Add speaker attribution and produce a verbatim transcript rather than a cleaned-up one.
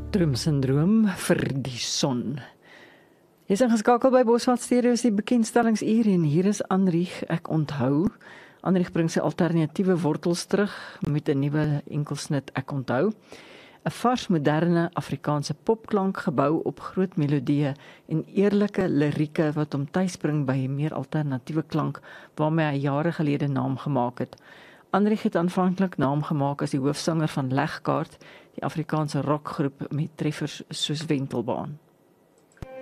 Speaker 1: Spektrum-sindroom vir die son. Jy is ingeskakel by Bosveld Stereo, is die bekendstellingsuur en hier is Anrieg, ek onthou. Anrieg bring sy alternatiewe wortels terug met 'n nuwe enkelsnit Ek onthou. 'n Vars moderne Afrikaanse popklank gebou op groot melodieë en eerlike lirieke wat hom tuisbring by 'n meer alternatiewe klank waarmee hy jare gelede naam gemaak het. Anrieg het aanvanklik naam gemaak as die hoofsanger van Legkaart, die Afrikaanse rockgroep met treffers soos Wentelbaan.